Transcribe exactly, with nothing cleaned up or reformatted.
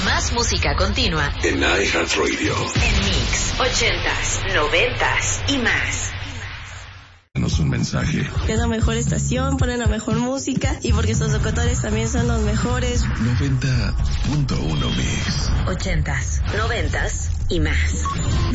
Más música continua en iHeartRadio. En Mix, ochentas, noventas y más. Danos un mensaje. Es la mejor estación, ponen la mejor música y porque sus locutores también son los mejores. noventa punto uno Mix. Ochentas, noventas y más.